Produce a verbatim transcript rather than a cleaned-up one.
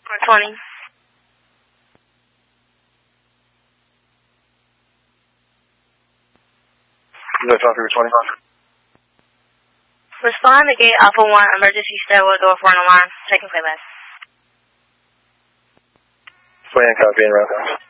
twenty. Lift off River twenty. Respond to gate Alpha one, emergency stairwell door for an alarm. Taking play less. Plan copy and route.